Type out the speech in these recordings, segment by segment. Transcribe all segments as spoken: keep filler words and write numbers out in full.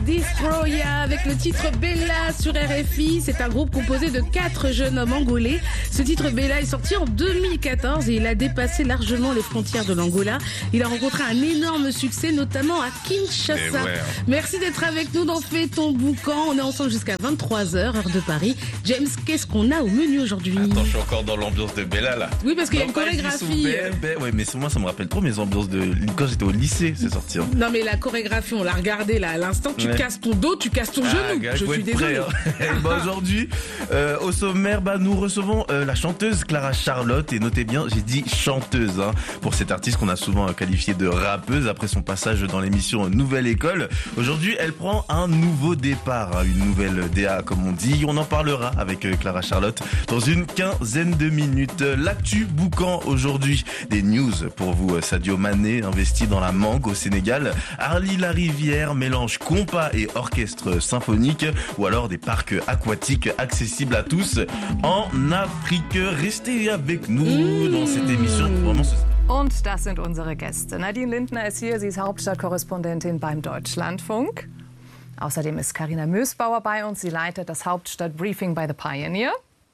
Destroya avec le titre Bella sur R F I. C'est un groupe composé de quatre jeunes hommes angolais. Ce titre Bella est sorti en deux mille quatorze et il a dépassé largement les frontières de l'Angola. Il a rencontré un énorme succès, notamment à Kinshasa. Ouais. Merci d'être avec nous dans Fais ton boucan. On est ensemble jusqu'à vingt-trois heures, heure de Paris. James, qu'est-ce qu'on a au menu aujourd'hui? Attends, je suis encore dans l'ambiance de Bella là. Oui, parce qu'il y a une chorégraphie. Ouais, mais moi ça me rappelle trop mes ambiances de quand j'étais au lycée, c'est sorti. Hein. Non, mais la chorégraphie, on l'a regardée là à l'instant. Tu ouais. casses ton dos, tu casses ton ah, genou. Gars, je suis désolée. Hein. Bah, aujourd'hui, euh, au sommaire, bah, nous recevons euh, la chanteuse Clara Charlotte. Et notez bien, j'ai dit chanteuse hein, pour cette artiste qu'on a souvent qualifiée de rappeuse après son passage dans l'émission Nouvelle École. Aujourd'hui, elle prend un nouveau départ, hein, une nouvelle D A comme on dit. On en parlera avec euh, Clara Charlotte dans une quinzaine de minutes. L'actu boucan aujourd'hui, des news pour vous. Sadio Mané investi dans la mangue au Sénégal. Arly Larivière mélange compas et orchestre symphonique ou alors des parcs aquatiques accessibles à tous en Afrique. Restez avec nous dans cette émission. Vraiment, ce... Und das sind unsere Gäste. Nadine Lindner ist hier, sie ist Hauptstadtkorrespondentin beim Deutschlandfunk. Außerdem ist Carina Mösbauer bei uns, sie leitet das Hauptstadtbriefing bei The Pioneer.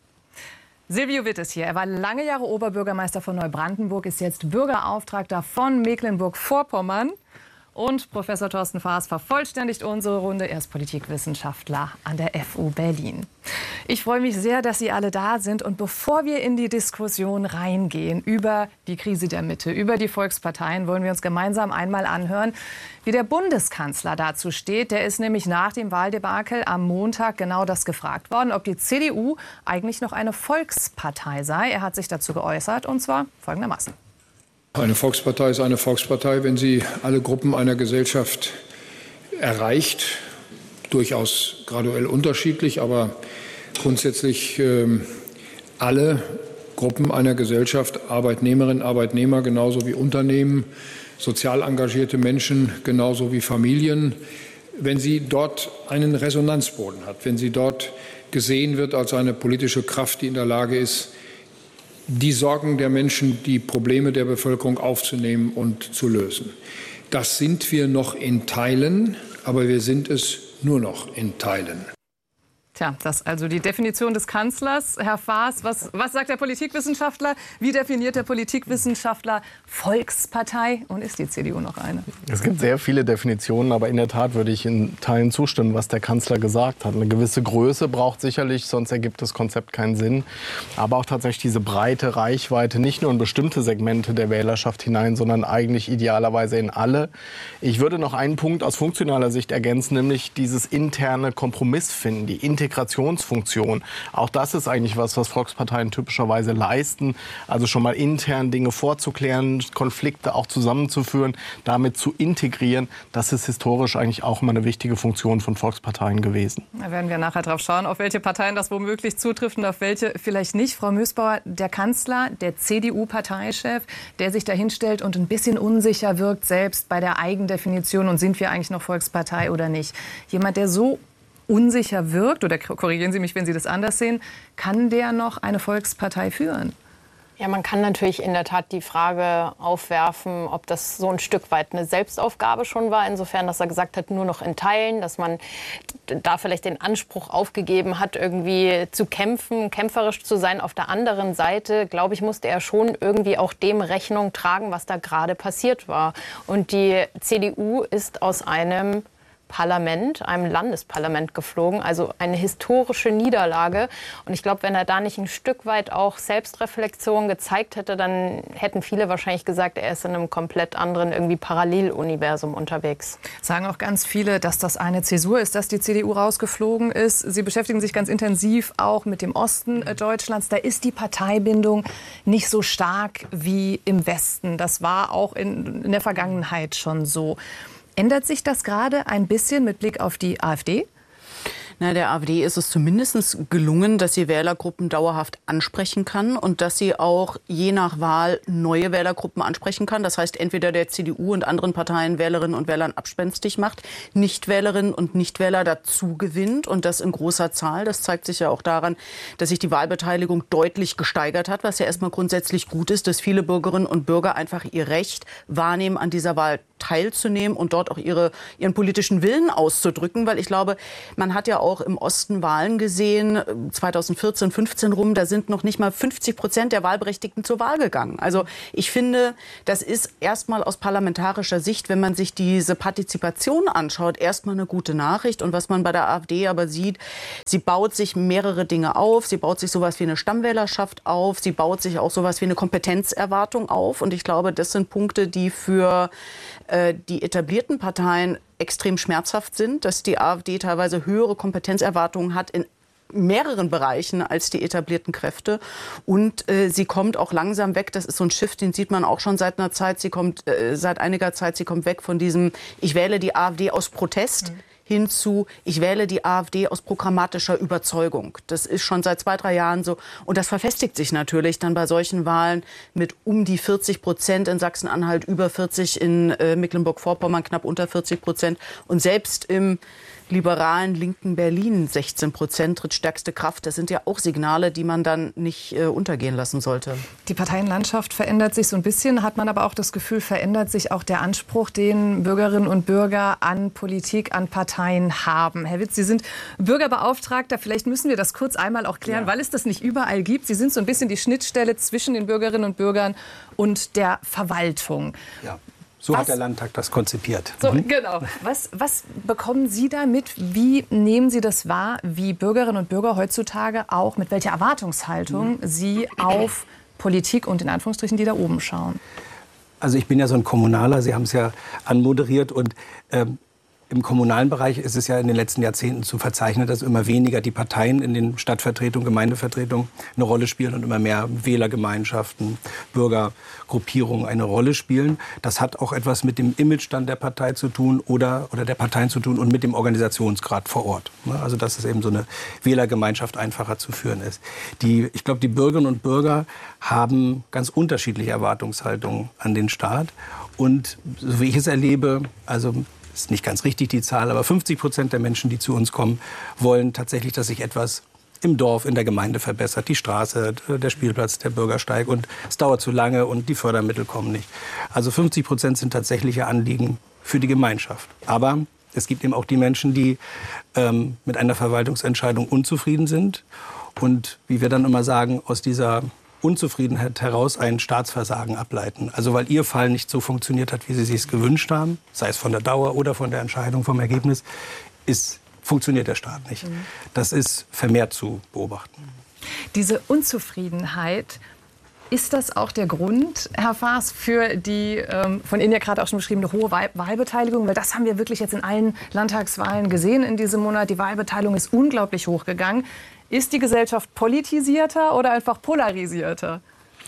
Silvio Witt ist hier. Er war lange Jahre Oberbürgermeister von Neubrandenburg, ist jetzt Bürgerauftragter von Mecklenburg-Vorpommern. Und Professor Thorsten Faas vervollständigt unsere Runde. Er ist Politikwissenschaftler an der F U Berlin. Ich freue mich sehr, dass Sie alle da sind. Und bevor wir in die Diskussion reingehen über die Krise der Mitte, über die Volksparteien, wollen wir uns gemeinsam einmal anhören, wie der Bundeskanzler dazu steht. Der ist nämlich nach dem Wahldebakel am Montag genau das gefragt worden, ob die C D U eigentlich noch eine Volkspartei sei. Er hat sich dazu geäußert, und zwar folgendermaßen. Eine Volkspartei ist eine Volkspartei, wenn sie alle Gruppen einer Gesellschaft erreicht, durchaus graduell unterschiedlich, aber grundsätzlich äh, alle Gruppen einer Gesellschaft, Arbeitnehmerinnen, Arbeitnehmer genauso wie Unternehmen, sozial engagierte Menschen genauso wie Familien, wenn sie dort einen Resonanzboden hat, wenn sie dort gesehen wird als eine politische Kraft, die in der Lage ist, die Sorgen der Menschen, die Probleme der Bevölkerung aufzunehmen und zu lösen. Das sind wir noch in Teilen, aber wir sind es nur noch in Teilen. Tja, das ist also die Definition des Kanzlers. Herr Faas, was, was sagt der Politikwissenschaftler? Wie definiert der Politikwissenschaftler Volkspartei? Und ist die C D U noch eine? Es gibt sehr viele Definitionen, aber in der Tat würde ich in Teilen zustimmen, was der Kanzler gesagt hat. Eine gewisse Größe braucht sicherlich, sonst ergibt das Konzept keinen Sinn. Aber auch tatsächlich diese breite Reichweite, nicht nur in bestimmte Segmente der Wählerschaft hinein, sondern eigentlich idealerweise in alle. Ich würde noch einen Punkt aus funktionaler Sicht ergänzen, nämlich dieses interne Kompromissfinden, die Integrationsfunktion. Auch das ist eigentlich was, was Volksparteien typischerweise leisten. Also schon mal intern Dinge vorzuklären, Konflikte auch zusammenzuführen, damit zu integrieren. Das ist historisch eigentlich auch immer eine wichtige Funktion von Volksparteien gewesen. Da werden wir nachher drauf schauen, auf welche Parteien das womöglich zutrifft und auf welche vielleicht nicht. Frau Mösbauer, der Kanzler, der C D U-Parteichef, der sich da hinstellt und ein bisschen unsicher wirkt, selbst bei der Eigendefinition, und sind wir eigentlich noch Volkspartei oder nicht. Jemand, der so unsicher wirkt, oder korrigieren Sie mich, wenn Sie das anders sehen, kann der noch eine Volkspartei führen? Ja, man kann natürlich in der Tat die Frage aufwerfen, ob das so ein Stück weit eine Selbstaufgabe schon war, insofern, dass er gesagt hat, nur noch in Teilen, dass man da vielleicht den Anspruch aufgegeben hat, irgendwie zu kämpfen, kämpferisch zu sein. Auf der anderen Seite, glaube ich, musste er schon irgendwie auch dem Rechnung tragen, was da gerade passiert war. Und die C D U ist aus einem Parlament, einem Landesparlament geflogen, also eine historische Niederlage. Und ich glaube, wenn er da nicht ein Stück weit auch Selbstreflexion gezeigt hätte, dann hätten viele wahrscheinlich gesagt, er ist in einem komplett anderen irgendwie Paralleluniversum unterwegs. Sagen auch ganz viele, dass das eine Zäsur ist, dass die C D U rausgeflogen ist. Sie beschäftigen sich ganz intensiv auch mit dem Osten Deutschlands. Da ist die Parteibindung nicht so stark wie im Westen. Das war auch in, in der Vergangenheit schon so. Ändert sich das gerade ein bisschen mit Blick auf die AfD? Na, der AfD ist es zumindest gelungen, dass sie Wählergruppen dauerhaft ansprechen kann und dass sie auch je nach Wahl neue Wählergruppen ansprechen kann. Das heißt, entweder der C D U und anderen Parteien Wählerinnen und Wählern abspenstig macht, Nichtwählerinnen und Nichtwähler dazu gewinnt und das in großer Zahl. Das zeigt sich ja auch daran, dass sich die Wahlbeteiligung deutlich gesteigert hat, was ja erstmal grundsätzlich gut ist, dass viele Bürgerinnen und Bürger einfach ihr Recht wahrnehmen, an dieser Wahl teilzunehmen und dort auch ihre, ihren politischen Willen auszudrücken, weil ich glaube, man hat ja auch im Osten Wahlen gesehen, zweitausendvierzehn, fünfzehn rum, da sind noch nicht mal fünfzig Prozent der Wahlberechtigten zur Wahl gegangen. Also ich finde, das ist erstmal aus parlamentarischer Sicht, wenn man sich diese Partizipation anschaut, erstmal eine gute Nachricht. Und was man bei der AfD aber sieht, sie baut sich mehrere Dinge auf, sie baut sich sowas wie eine Stammwählerschaft auf, sie baut sich auch sowas wie eine Kompetenzerwartung auf. Und ich glaube, das sind Punkte, die für äh, die etablierten Parteien extrem schmerzhaft sind, dass die AfD teilweise höhere Kompetenzerwartungen hat in mehreren Bereichen als die etablierten Kräfte. Und äh, sie kommt auch langsam weg. Das ist so ein Shift, den sieht man auch schon seit einer Zeit. Sie kommt äh, seit einiger Zeit, sie kommt weg von diesem, ich wähle die AfD aus Protest. Mhm. Hinzu, ich wähle die AfD aus programmatischer Überzeugung. Das ist schon seit zwei, drei Jahren so. Und das verfestigt sich natürlich dann bei solchen Wahlen mit um die vierzig Prozent in Sachsen-Anhalt, über vierzig in äh, Mecklenburg-Vorpommern, knapp unter vierzig Prozent. Und selbst im liberalen linken Berlin sechzehn Prozent, drittstärkste Kraft. Das sind ja auch Signale, die man dann nicht äh, untergehen lassen sollte. Die Parteienlandschaft verändert sich so ein bisschen, hat man aber auch das Gefühl, verändert sich auch der Anspruch, den Bürgerinnen und Bürger an Politik, an Parteien haben. Herr Witz, Sie sind Bürgerbeauftragter. Vielleicht müssen wir das kurz einmal auch klären, ja. weil es das nicht überall gibt. Sie sind so ein bisschen die Schnittstelle zwischen den Bürgerinnen und Bürgern und der Verwaltung. Ja. So was, hat der Landtag das konzipiert. So, mhm. Genau. Was, was bekommen Sie da mit? Wie nehmen Sie das wahr, wie Bürgerinnen und Bürger heutzutage auch, mit welcher Erwartungshaltung mhm. sie auf Politik und in Anführungsstrichen die da oben schauen? Also ich bin ja so ein Kommunaler, Sie haben es ja anmoderiert und ähm, im kommunalen Bereich ist es ja in den letzten Jahrzehnten zu verzeichnen, dass immer weniger die Parteien in den Stadtvertretungen, Gemeindevertretungen eine Rolle spielen und immer mehr Wählergemeinschaften, Bürgergruppierungen eine Rolle spielen. Das hat auch etwas mit dem Image dann der Partei zu tun oder, oder der Parteien zu tun und mit dem Organisationsgrad vor Ort. Also dass es eben so eine Wählergemeinschaft einfacher zu führen ist. Die, ich glaube, die Bürgerinnen und Bürger haben ganz unterschiedliche Erwartungshaltungen an den Staat. Und so wie ich es erlebe, also ist nicht ganz richtig die Zahl, aber fünfzig Prozent der Menschen, die zu uns kommen, wollen tatsächlich, dass sich etwas im Dorf, in der Gemeinde verbessert. Die Straße, der Spielplatz, der Bürgersteig. Und es dauert zu lange und die Fördermittel kommen nicht. Also fünfzig Prozent sind tatsächliche Anliegen für die Gemeinschaft. Aber es gibt eben auch die Menschen, die ähm, mit einer Verwaltungsentscheidung unzufrieden sind. Und wie wir dann immer sagen, aus dieser Unzufriedenheit heraus ein Staatsversagen ableiten. Also weil ihr Fall nicht so funktioniert hat, wie sie sich gewünscht haben, sei es von der Dauer oder von der Entscheidung, vom Ergebnis, ist, funktioniert der Staat nicht. Das ist vermehrt zu beobachten. Diese Unzufriedenheit, ist das auch der Grund, Herr Faas, für die ähm, von Ihnen ja gerade auch schon beschriebene hohe Wahl Wahlbeteiligung? Weil das haben wir wirklich jetzt in allen Landtagswahlen gesehen in diesem Monat. Die Wahlbeteiligung ist unglaublich hochgegangen. Ist die Gesellschaft politisierter oder einfach polarisierter?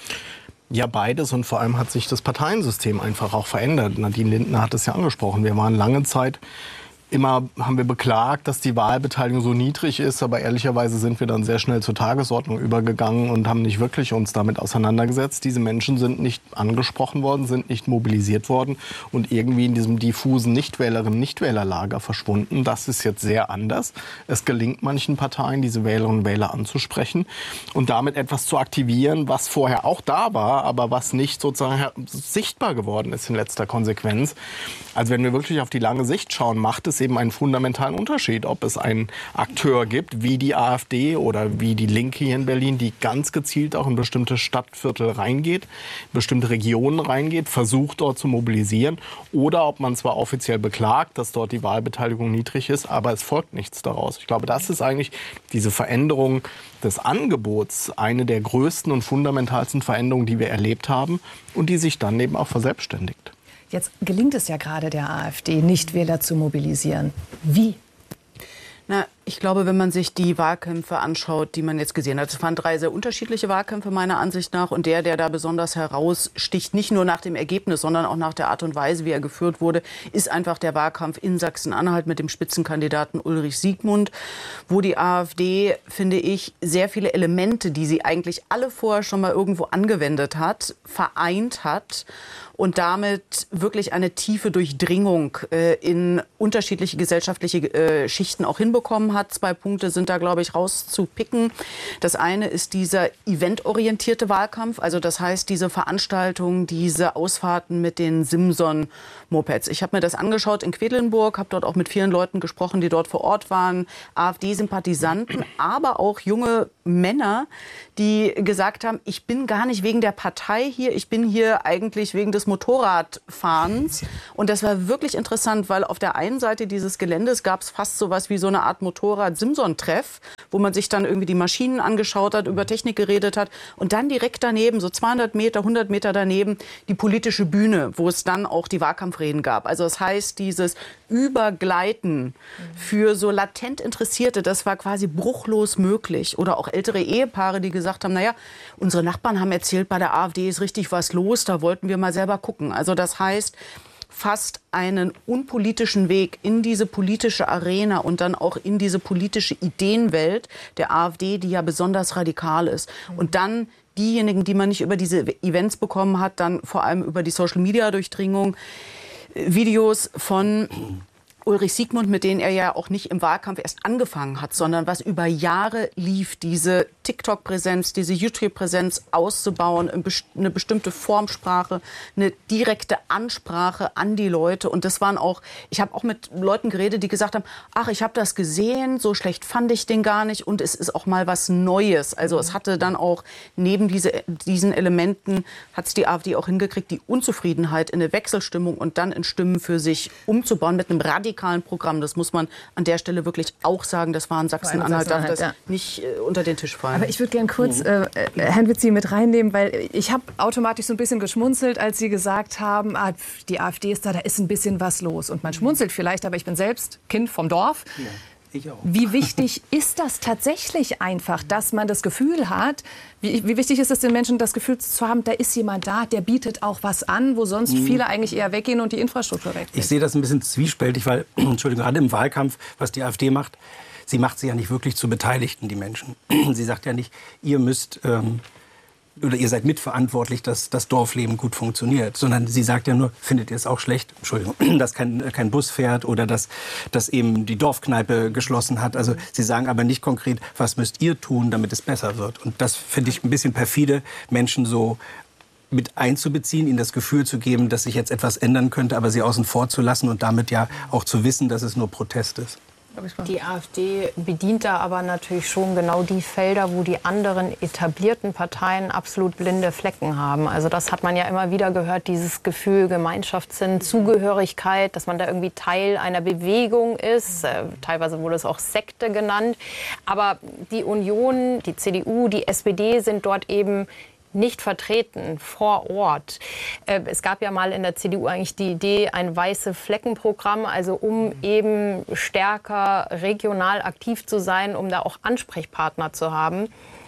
Ja, beides. Und vor allem hat sich das Parteiensystem einfach auch verändert. Nadine Lindner hat es ja angesprochen. Wir waren lange Zeit, immer haben wir beklagt, dass die Wahlbeteiligung so niedrig ist. Aber ehrlicherweise sind wir dann sehr schnell zur Tagesordnung übergegangen und haben nicht wirklich uns damit auseinandergesetzt. Diese Menschen sind nicht angesprochen worden, sind nicht mobilisiert worden und irgendwie in diesem diffusen Nichtwählerinnen, Nichtwählerlager verschwunden. Das ist jetzt sehr anders. Es gelingt manchen Parteien, diese Wählerinnen und Wähler anzusprechen und damit etwas zu aktivieren, was vorher auch da war, aber was nicht sozusagen sichtbar geworden ist in letzter Konsequenz. Also wenn wir wirklich auf die lange Sicht schauen, macht es eben einen fundamentalen Unterschied, ob es einen Akteur gibt, wie die AfD oder wie die Linke hier in Berlin, die ganz gezielt auch in bestimmte Stadtviertel reingeht, in bestimmte Regionen reingeht, versucht dort zu mobilisieren, oder ob man zwar offiziell beklagt, dass dort die Wahlbeteiligung niedrig ist, aber es folgt nichts daraus. Ich glaube, das ist eigentlich diese Veränderung des Angebots, eine der größten und fundamentalsten Veränderungen, die wir erlebt haben und die sich dann eben auch verselbstständigt. Jetzt gelingt es ja gerade der AfD, Nichtwähler zu mobilisieren. Wie? Na, ich glaube, wenn man sich die Wahlkämpfe anschaut, die man jetzt gesehen hat, es waren drei sehr unterschiedliche Wahlkämpfe meiner Ansicht nach. Und der, der da besonders heraussticht, nicht nur nach dem Ergebnis, sondern auch nach der Art und Weise, wie er geführt wurde, ist einfach der Wahlkampf in Sachsen-Anhalt mit dem Spitzenkandidaten Ulrich Siegmund, wo die AfD, finde ich, sehr viele Elemente, die sie eigentlich alle vorher schon mal irgendwo angewendet hat, vereint hat und damit wirklich eine tiefe Durchdringung äh, in unterschiedliche gesellschaftliche äh, Schichten auch hinbekommen bekommen hat. Zwei Punkte sind da, glaube ich, rauszupicken. Das eine ist dieser eventorientierte Wahlkampf, also das heißt diese Veranstaltungen, diese Ausfahrten mit den Simson-Mopeds. Ich habe mir das angeschaut in Quedlinburg, habe dort auch mit vielen Leuten gesprochen, die dort vor Ort waren, AfD-Sympathisanten, aber auch junge Männer, die gesagt haben, ich bin gar nicht wegen der Partei hier, ich bin hier eigentlich wegen des Motorradfahrens. Und das war wirklich interessant, weil auf der einen Seite dieses Geländes gab es fast so was wie so eine Art Motorrad-Simson-Treff, wo man sich dann irgendwie die Maschinen angeschaut hat, über Technik geredet hat. Und dann direkt daneben, so zweihundert Meter, hundert Meter daneben, die politische Bühne, wo es dann auch die Wahlkampfreden gab. Also das heißt, dieses Übergleiten für so latent Interessierte, das war quasi bruchlos möglich. Oder auch ältere Ehepaare, die gesagt haben, naja, unsere Nachbarn haben erzählt, bei der AfD ist richtig was los, da wollten wir mal selber gucken. Also das heißt, fast einen unpolitischen Weg in diese politische Arena und dann auch in diese politische Ideenwelt der AfD, die ja besonders radikal ist. Und dann diejenigen, die man nicht über diese Events bekommen hat, dann vor allem über die Social-Media-Durchdringung, Videos von Ulrich Siegmund, mit denen er ja auch nicht im Wahlkampf erst angefangen hat, sondern was über Jahre lief, diese TikTok-Präsenz, diese YouTube-Präsenz auszubauen, eine bestimmte Formsprache, eine direkte Ansprache an die Leute. Und das waren auch, ich habe auch mit Leuten geredet, die gesagt haben, ach, ich habe das gesehen, so schlecht fand ich den gar nicht und es ist auch mal was Neues. Also es hatte dann auch neben diese, diesen Elementen, hat es die AfD auch hingekriegt, die Unzufriedenheit in eine Wechselstimmung und dann in Stimmen für sich umzubauen mit einem radikalen Programm. Das muss man an der Stelle wirklich auch sagen. Das war in Sachsen-Anhalt, darf das ja nicht äh, unter den Tisch fallen. Aber ich würde gerne kurz äh, Herrn Witzi mit reinnehmen, weil ich habe automatisch so ein bisschen geschmunzelt, als Sie gesagt haben, ah, die AfD ist da, da ist ein bisschen was los. Und man schmunzelt vielleicht, aber ich bin selbst Kind vom Dorf. Ja. Ich auch. Wie wichtig ist das tatsächlich einfach, dass man das Gefühl hat, wie, wie wichtig ist es den Menschen, das Gefühl zu haben, da ist jemand da, der bietet auch was an, wo sonst mhm. viele eigentlich eher weggehen und die Infrastruktur weggeht? Ich sehe das ein bisschen zwiespältig, weil, Entschuldigung, gerade im Wahlkampf, was die AfD macht, sie macht sie ja nicht wirklich zu Beteiligten, die Menschen. Sie sagt ja nicht, ihr müsst ähm, oder ihr seid mitverantwortlich, dass das Dorfleben gut funktioniert, sondern sie sagt ja nur, findet ihr es auch schlecht, Entschuldigung, dass kein, kein Bus fährt oder dass, dass eben die Dorfkneipe geschlossen hat. Also sie sagen aber nicht konkret, was müsst ihr tun, damit es besser wird. Und das finde ich ein bisschen perfide, Menschen so mit einzubeziehen, ihnen das Gefühl zu geben, dass sich jetzt etwas ändern könnte, aber sie außen vor zu lassen und damit ja auch zu wissen, dass es nur Protest ist. Die AfD bedient da aber natürlich schon genau die Felder, wo die anderen etablierten Parteien absolut blinde Flecken haben. Also das hat man ja immer wieder gehört, dieses Gefühl Gemeinschaftssinn, Zugehörigkeit, dass man da irgendwie Teil einer Bewegung ist. Äh, teilweise wurde es auch Sekte genannt. Aber die Union, die C D U, die S P D sind dort eben nicht vertreten vor Ort. Es gab ja mal in der C D U eigentlich die Idee, ein weiße Fleckenprogramm, also um eben stärker regional aktiv zu sein, um da auch Ansprechpartner zu haben.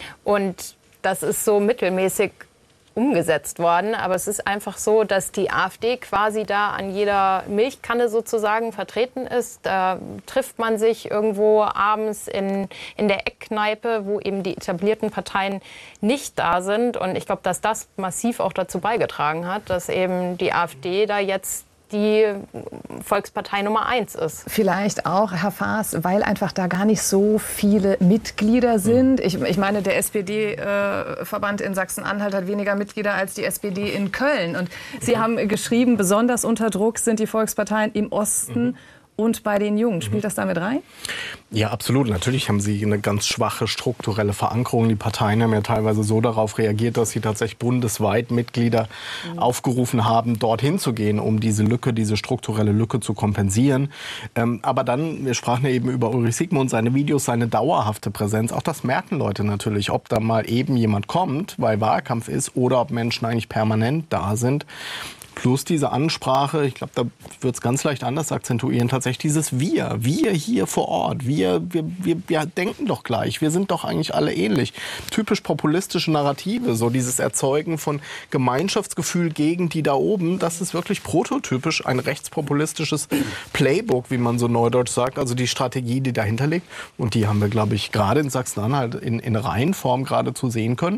Und das ist so mittelmäßig umgesetzt worden. Aber es ist einfach so, dass die AfD quasi da an jeder Milchkanne sozusagen vertreten ist. Da trifft man sich irgendwo abends in, in der Eckkneipe, wo eben die etablierten Parteien nicht da sind. Und ich glaube, dass das massiv auch dazu beigetragen hat, dass eben die AfD da jetzt die Volkspartei Nummer eins ist. Vielleicht auch, Herr Faas, weil einfach da gar nicht so viele Mitglieder sind. Ich, ich meine, der S P D-Verband äh, in Sachsen-Anhalt hat weniger Mitglieder als die S P D in Köln. Und Sie haben geschrieben, besonders unter Druck sind die Volksparteien im Osten mhm. und bei den Jungen. Spielt das damit rein? Ja, absolut. Natürlich haben sie eine ganz schwache strukturelle Verankerung. Die Parteien haben ja teilweise so darauf reagiert, dass sie tatsächlich bundesweit Mitglieder mhm. aufgerufen haben, dorthin zu gehen, um diese Lücke, diese strukturelle Lücke zu kompensieren. Ähm, aber dann, wir sprachen ja eben über Ulrich Siegmund, seine Videos, seine dauerhafte Präsenz. Auch das merken Leute natürlich, ob da mal eben jemand kommt, weil Wahlkampf ist, oder ob Menschen eigentlich permanent da sind. Plus diese Ansprache, ich glaube, da wird es ganz leicht anders akzentuieren, tatsächlich dieses Wir, wir hier vor Ort, wir, wir, wir, wir denken doch gleich, wir sind doch eigentlich alle ähnlich. Typisch populistische Narrative, so dieses Erzeugen von Gemeinschaftsgefühl gegen die da oben, das ist wirklich prototypisch ein rechtspopulistisches Playbook, wie man so neudeutsch sagt, also die Strategie, die dahinter liegt. Und die haben wir, glaube ich, gerade in Sachsen-Anhalt in, in Reihenform geradezu sehen können.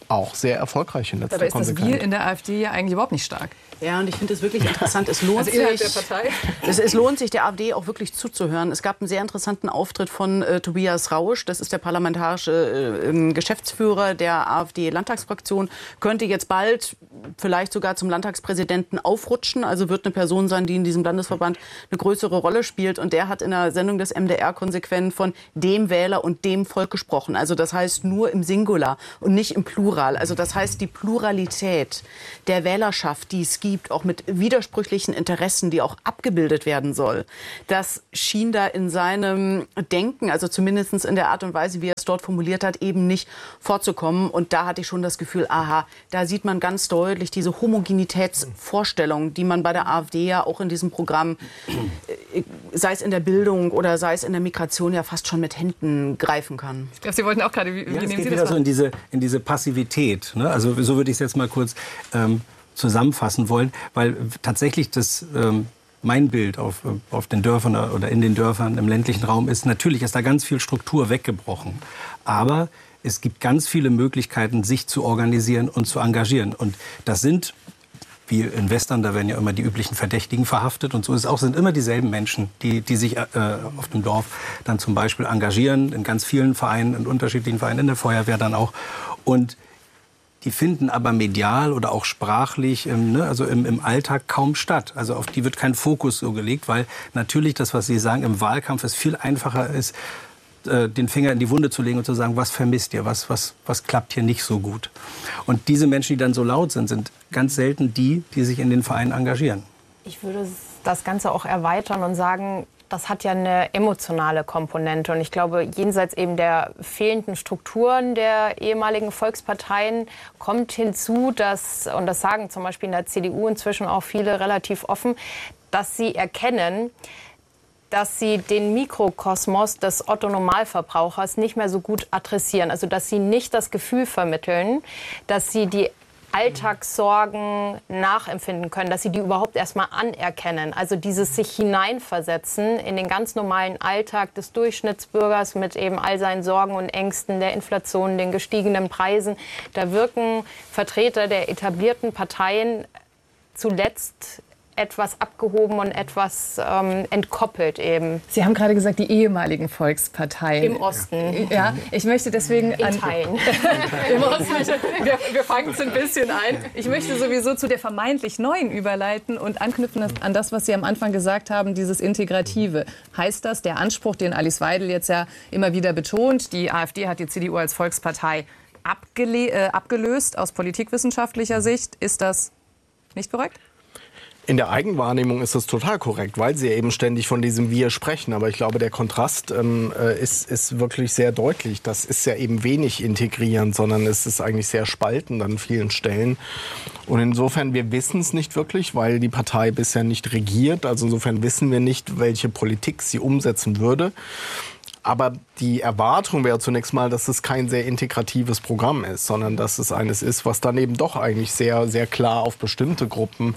auch sehr erfolgreich in letzter Dabei ist das Konsequenz. Wir in der AfD ja eigentlich überhaupt nicht stark. Ja, und ich finde es wirklich interessant. Es lohnt Also innerhalb sich, der Partei? Es, es lohnt sich, der AfD auch wirklich zuzuhören. Es gab einen sehr interessanten Auftritt von äh, Tobias Rausch. Das ist der parlamentarische äh, Geschäftsführer der AfD-Landtagsfraktion. Könnte jetzt bald vielleicht sogar zum Landtagspräsidenten aufrutschen. Also wird eine Person sein, die in diesem Landesverband eine größere Rolle spielt. Und der hat in der Sendung des M D R konsequent von dem Wähler und dem Volk gesprochen. Also das heißt nur im Singular und nicht im Plural. Also das heißt die Pluralität der Wählerschaft, die es gibt, auch mit widersprüchlichen Interessen, die auch abgebildet werden soll. Das schien da in seinem Denken, also zumindest in der Art und Weise, wie er es dort formuliert hat, eben nicht vorzukommen. Und da hatte ich schon das Gefühl, aha, da sieht man ganz deutlich diese Homogenitätsvorstellung, die man bei der AfD ja auch in diesem Programm, sei es in der Bildung oder sei es in der Migration, ja fast schon mit Händen greifen kann. Ich glaube, Sie wollten auch gerade, wie, wie ja, nehmen es geht Sie wieder das so in diese, in diese Passivität. Ne? Also so würde ich es jetzt mal kurz ähm, zusammenfassen wollen, weil tatsächlich das ähm, mein Bild auf, auf den Dörfern oder in den Dörfern im ländlichen Raum ist, natürlich ist da ganz viel Struktur weggebrochen. Aber es gibt ganz viele Möglichkeiten, sich zu organisieren und zu engagieren. Und das sind, wie in Western, da werden ja immer die üblichen Verdächtigen verhaftet. Und so ist es auch, sind immer dieselben Menschen, die, die sich äh, auf dem Dorf dann zum Beispiel engagieren, in ganz vielen Vereinen, in unterschiedlichen Vereinen, in der Feuerwehr dann auch. Und die finden aber medial oder auch sprachlich, ähm, ne, also im, im Alltag kaum statt. Also auf die wird kein Fokus so gelegt, weil natürlich das, was Sie sagen, im Wahlkampf es viel einfacher ist, äh, den Finger in die Wunde zu legen und zu sagen, was vermisst ihr, was, was, was klappt hier nicht so gut. Und diese Menschen, die dann so laut sind, sind ganz selten die, die sich in den Vereinen engagieren. Ich würde das Ganze auch erweitern und sagen, das hat ja eine emotionale Komponente. Und ich glaube, jenseits eben der fehlenden Strukturen der ehemaligen Volksparteien kommt hinzu, dass, und das sagen zum Beispiel in der C D U inzwischen auch viele relativ offen, dass sie erkennen, dass sie den Mikrokosmos des Otto-Normalverbrauchers nicht mehr so gut adressieren. Also dass sie nicht das Gefühl vermitteln, dass sie die Alltagssorgen nachempfinden können, dass sie die überhaupt erstmal anerkennen. Also dieses sich hineinversetzen in den ganz normalen Alltag des Durchschnittsbürgers mit eben all seinen Sorgen und Ängsten, der Inflation, den gestiegenen Preisen. Da wirken Vertreter der etablierten Parteien zuletzt etwas abgehoben und etwas ähm, entkoppelt eben. Sie haben gerade gesagt, die ehemaligen Volksparteien. Im Osten. Ja, ich möchte deswegen... In an, Teilen. Im Osten. Wir, wir fangen es ein bisschen ein. Ich möchte sowieso zu der vermeintlich Neuen überleiten und anknüpfen an das, was Sie am Anfang gesagt haben, dieses Integrative. Heißt das, der Anspruch, den Alice Weidel jetzt ja immer wieder betont, die AfD hat die C D U als Volkspartei abgele- äh, abgelöst aus politikwissenschaftlicher Sicht, ist das nicht korrekt? In der Eigenwahrnehmung ist das total korrekt, weil Sie eben ständig von diesem Wir sprechen. Aber ich glaube, der Kontrast ähm, ist, ist wirklich sehr deutlich. Das ist ja eben wenig integrierend, sondern es ist eigentlich sehr spaltend an vielen Stellen. Und insofern, wir wissen es nicht wirklich, weil die Partei bisher nicht regiert. Also insofern wissen wir nicht, welche Politik sie umsetzen würde. Aber die Erwartung wäre zunächst mal, dass es kein sehr integratives Programm ist, sondern dass es eines ist, was dann eben doch eigentlich sehr, sehr klar auf bestimmte Gruppen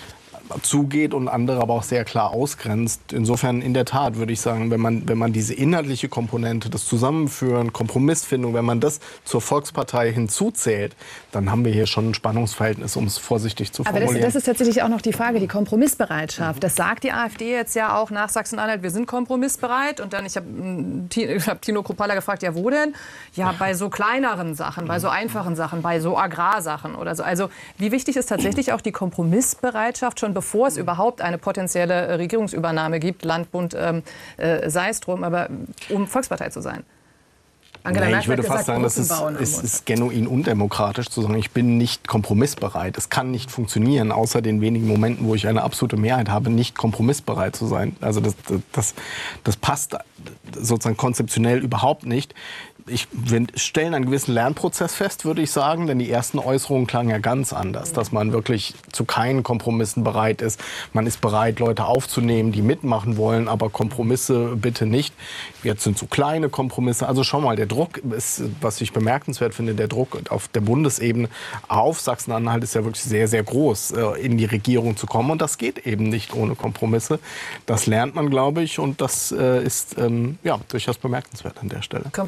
zugeht und andere aber auch sehr klar ausgrenzt. Insofern in der Tat würde ich sagen, wenn man, wenn man diese inhaltliche Komponente, das Zusammenführen, Kompromissfindung, wenn man das zur Volkspartei hinzuzählt, dann haben wir hier schon ein Spannungsverhältnis, um es vorsichtig zu formulieren. Aber das, das ist tatsächlich auch noch die Frage, die Kompromissbereitschaft. Das sagt die AfD jetzt ja auch nach Sachsen-Anhalt, wir sind kompromissbereit. Und dann, ich habe hab Tino Kruppalla gefragt, ja wo denn? Ja, bei so kleineren Sachen, bei so einfachen Sachen, bei so Agrarsachen oder so. Also wie wichtig ist tatsächlich auch die Kompromissbereitschaft schon bevor es überhaupt eine potenzielle Regierungsübernahme gibt, Land, Bund, ähm, äh, sei es drum, aber um Volkspartei zu sein? Angela nee, ich würde fast sagen, das ist, ist, ist genuin undemokratisch zu sagen, ich bin nicht kompromissbereit. Es kann nicht funktionieren, außer den wenigen Momenten, wo ich eine absolute Mehrheit habe, nicht kompromissbereit zu sein. Also das, das, das passt sozusagen konzeptionell überhaupt nicht. Ich, wir stellen einen gewissen Lernprozess fest, würde ich sagen, denn die ersten Äußerungen klangen ja ganz anders, dass man wirklich zu keinen Kompromissen bereit ist. Man ist bereit, Leute aufzunehmen, die mitmachen wollen, aber Kompromisse bitte nicht. Jetzt sind so kleine Kompromisse. Also schau mal, der Druck ist, was ich bemerkenswert finde, der Druck auf der Bundesebene auf Sachsen-Anhalt ist ja wirklich sehr, sehr groß, in die Regierung zu kommen. Und das geht eben nicht ohne Kompromisse. Das lernt man, glaube ich, und das ist ähm, ja, durchaus bemerkenswert an der Stelle. Kompromissbereitschaft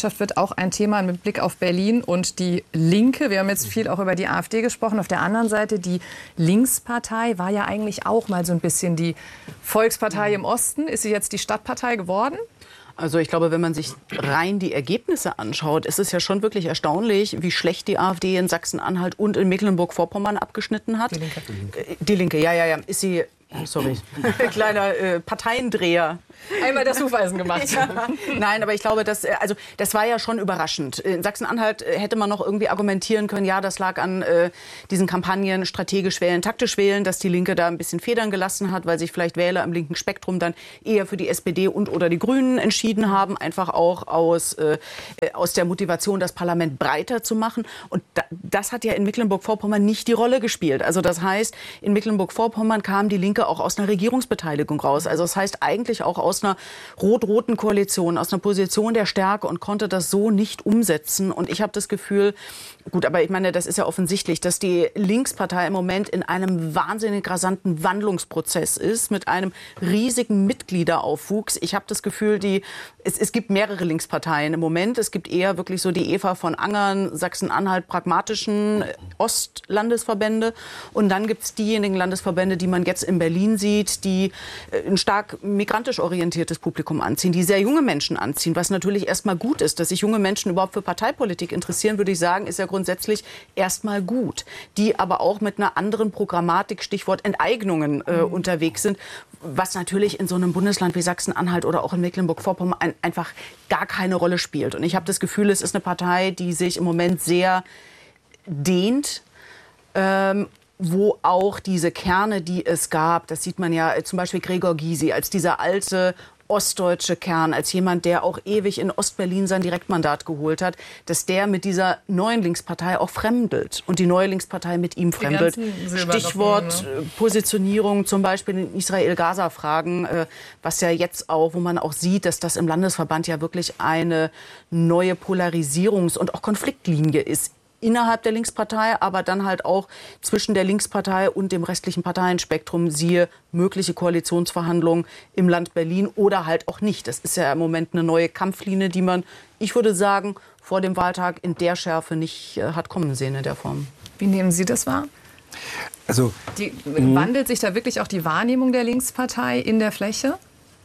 Gesellschaft wird auch ein Thema mit Blick auf Berlin und die Linke. Wir haben jetzt viel auch über die AfD gesprochen. Auf der anderen Seite, die Linkspartei war ja eigentlich auch mal so ein bisschen die Volkspartei im Osten. Ist sie jetzt die Stadtpartei geworden? Also ich glaube, wenn man sich rein die Ergebnisse anschaut, ist es ja schon wirklich erstaunlich, wie schlecht die AfD in Sachsen-Anhalt und in Mecklenburg-Vorpommern abgeschnitten hat. Die Linke. Die Linke, ja, ja, ja. Ist sie... Sorry, kleiner äh, Parteiendreher. Einmal das Hufeisen gemacht. Ja. Nein, aber ich glaube, das, also, das war ja schon überraschend. In Sachsen-Anhalt hätte man noch irgendwie argumentieren können, ja, das lag an äh, diesen Kampagnen strategisch wählen, taktisch wählen, dass die Linke da ein bisschen Federn gelassen hat, weil sich vielleicht Wähler im linken Spektrum dann eher für die S P D und oder die Grünen entschieden haben, einfach auch aus, äh, aus der Motivation, das Parlament breiter zu machen. Und da, das hat ja in Mecklenburg-Vorpommern nicht die Rolle gespielt. Also das heißt, in Mecklenburg-Vorpommern kam die Linke auch aus einer Regierungsbeteiligung raus. Also das heißt eigentlich auch aus einer rot-roten Koalition, aus einer Position der Stärke und konnte das so nicht umsetzen. Und ich habe das Gefühl, gut, aber ich meine, das ist ja offensichtlich, dass die Linkspartei im Moment in einem wahnsinnig rasanten Wandlungsprozess ist, mit einem riesigen Mitgliederaufwuchs. Ich habe das Gefühl, die, es, es gibt mehrere Linksparteien im Moment. Es gibt eher wirklich so die Eva von Angern, Sachsen-Anhalt, pragmatischen Ostlandesverbände. Und dann gibt es diejenigen Landesverbände, die man jetzt in Berlin sieht, die ein stark migrantisch orientiertes Publikum anziehen, die sehr junge Menschen anziehen, was natürlich erstmal gut ist. Dass sich junge Menschen überhaupt für Parteipolitik interessieren, würde ich sagen, ist ja grundsätzlich erstmal gut. Die aber auch mit einer anderen Programmatik, Stichwort Enteignungen, äh, mhm. unterwegs sind, was natürlich in so einem Bundesland wie Sachsen-Anhalt oder auch in Mecklenburg-Vorpommern ein, einfach gar keine Rolle spielt. Und ich habe das Gefühl, es ist eine Partei, die sich im Moment sehr dehnt, ähm, wo auch diese Kerne, die es gab, das sieht man ja zum Beispiel Gregor Gysi als dieser alte ostdeutsche Kern, als jemand, der auch ewig in Ostberlin sein Direktmandat geholt hat, dass der mit dieser neuen Linkspartei auch fremdelt und die neue Linkspartei mit ihm fremdelt. Stichwort ne? Positionierung zum Beispiel in Israel-Gaza-Fragen, was ja jetzt auch, wo man auch sieht, dass das im Landesverband ja wirklich eine neue Polarisierungs- und auch Konfliktlinie ist. Innerhalb der Linkspartei, aber dann halt auch zwischen der Linkspartei und dem restlichen Parteienspektrum, siehe mögliche Koalitionsverhandlungen im Land Berlin oder halt auch nicht. Das ist ja im Moment eine neue Kampflinie, die man, ich würde sagen, vor dem Wahltag in der Schärfe nicht äh, hat kommen sehen in der Form. Wie nehmen Sie das wahr? Also, die, wandelt sich da wirklich auch die Wahrnehmung der Linkspartei in der Fläche?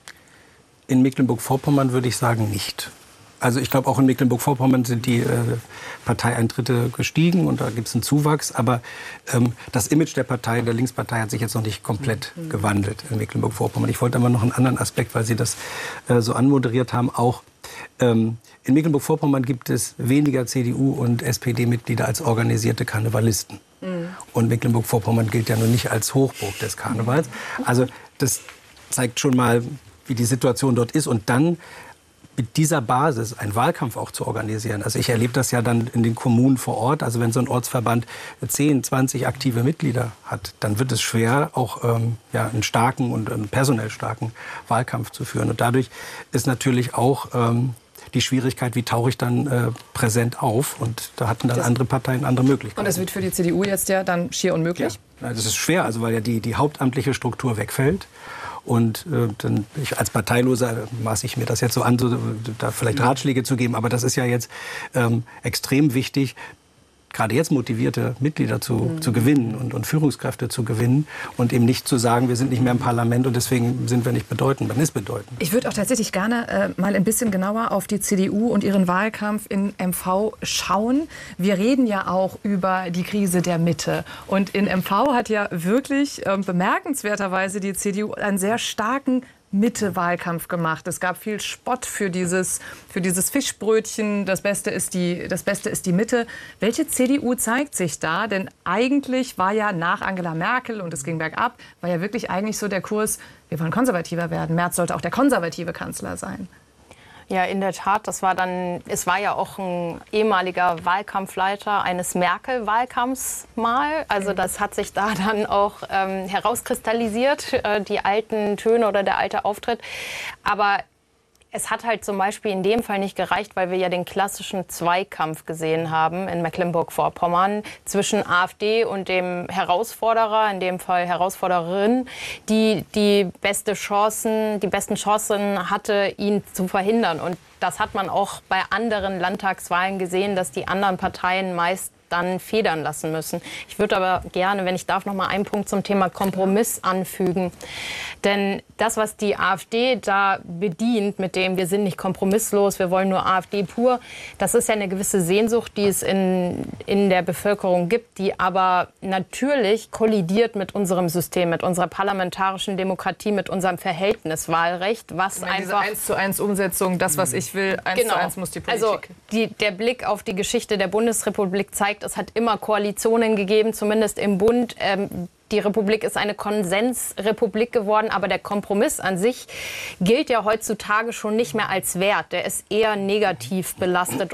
In Mecklenburg-Vorpommern würde ich sagen, nicht. Also ich glaube, auch in Mecklenburg-Vorpommern sind die äh, Parteieintritte gestiegen und da gibt es einen Zuwachs. Aber ähm, das Image der Partei, der Linkspartei, hat sich jetzt noch nicht komplett mhm. gewandelt in Mecklenburg-Vorpommern. Ich wollte aber noch einen anderen Aspekt, weil Sie das äh, so anmoderiert haben, auch ähm, in Mecklenburg-Vorpommern gibt es weniger C D U- und S P D-Mitglieder als organisierte Karnevalisten. Mhm. Und Mecklenburg-Vorpommern gilt ja nun nicht als Hochburg des Karnevals. Also das zeigt schon mal, wie die Situation dort ist. Und dann mit dieser Basis einen Wahlkampf auch zu organisieren. Also ich erlebe das ja dann in den Kommunen vor Ort. Also wenn so ein Ortsverband zehn, zwanzig aktive Mitglieder hat, dann wird es schwer, auch ähm, ja, einen starken und ähm, personell starken Wahlkampf zu führen. Und dadurch ist natürlich auch ähm, die Schwierigkeit, wie tauche ich dann äh, präsent auf. Und da hatten dann das andere Parteien andere Möglichkeiten. Und das wird für die C D U jetzt ja dann schier unmöglich? Ja, das ist schwer, also weil ja die, die hauptamtliche Struktur wegfällt. Und äh, dann, ich als Parteiloser maße ich mir das jetzt so an, so, da vielleicht Ratschläge zu geben. Aber das ist ja jetzt ähm, extrem wichtig, gerade jetzt motivierte Mitglieder zu, mhm. zu gewinnen und, und Führungskräfte zu gewinnen und eben nicht zu sagen, wir sind nicht mehr im Parlament und deswegen sind wir nicht bedeutend. Man ist bedeutend. Ich würde auch tatsächlich gerne äh, mal ein bisschen genauer auf die C D U und ihren Wahlkampf in M V schauen. Wir reden ja auch über die Krise der Mitte. Und in M V hat ja wirklich äh, bemerkenswerterweise die C D U einen sehr starken Mitte-Wahlkampf gemacht. Es gab viel Spott für dieses, für dieses Fischbrötchen. Das Beste ist die, das Beste ist die Mitte. Welche C D U zeigt sich da? Denn eigentlich war ja nach Angela Merkel, und es ging bergab, war ja wirklich eigentlich so der Kurs, wir wollen konservativer werden. Merz sollte auch der konservative Kanzler sein. Ja, in der Tat. Das war dann, es war ja auch ein ehemaliger Wahlkampfleiter eines Merkel-Wahlkampfs mal. Also das hat sich da dann auch ähm, herauskristallisiert, äh, die alten Töne oder der alte Auftritt. Aber Es hat halt zum Beispiel in dem Fall nicht gereicht, weil wir ja den klassischen Zweikampf gesehen haben in Mecklenburg-Vorpommern zwischen AfD und dem Herausforderer, in dem Fall Herausforderin, die die beste Chancen, die besten Chancen hatte, ihn zu verhindern. Und das hat man auch bei anderen Landtagswahlen gesehen, dass die anderen Parteien meist dann federn lassen müssen. Ich würde aber gerne, wenn ich darf, noch mal einen Punkt zum Thema Kompromiss anfügen. Denn das, was die AfD da bedient, mit dem wir sind nicht kompromisslos, wir wollen nur AfD pur, das ist ja eine gewisse Sehnsucht, die es in, in der Bevölkerung gibt, die aber natürlich kollidiert mit unserem System, mit unserer parlamentarischen Demokratie, mit unserem Verhältniswahlrecht, was meine, einfach... eins zu eins Umsetzung, das, was ich will, eins genau. zu eins muss die Politik. Also die, der Blick auf die Geschichte der Bundesrepublik zeigt, es hat immer Koalitionen gegeben, zumindest im Bund. Ähm, die Republik ist eine Konsensrepublik geworden, aber der Kompromiss an sich gilt ja heutzutage schon nicht mehr als Wert. Der ist eher negativ belastet.